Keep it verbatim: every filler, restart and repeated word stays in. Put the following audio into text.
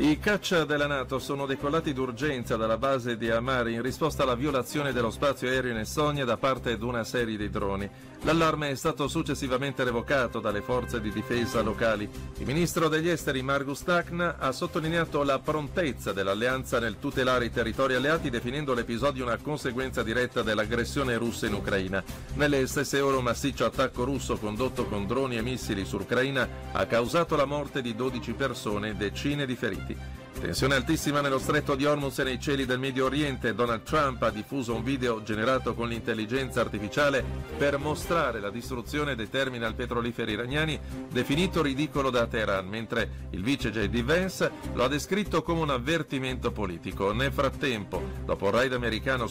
I caccia della NATO sono decollati d'urgenza dalla base di Hamari in risposta alla violazione dello spazio aereo in Estonia da parte di una serie di droni. L'allarme è stato successivamente revocato dalle forze di difesa locali. Il ministro degli esteri Margus Takna ha sottolineato la prontezza dell'alleanza nel tutelare i territori alleati, definendo l'episodio una conseguenza diretta dell'aggressione russa in Ucraina. Nelle stesse ore un massiccio attacco russo condotto con droni e missili sull'Ucraina ha causato la morte di dodici persone e decine di feriti. Tensione altissima nello stretto di Hormuz e nei cieli del Medio Oriente. Donald Trump ha diffuso un video generato con l'intelligenza artificiale per mostrare la distruzione dei terminal petroliferi iraniani, definito ridicolo da Teheran, mentre il vice J D Vance lo ha descritto come un avvertimento politico. Nel frattempo, dopo il raid americano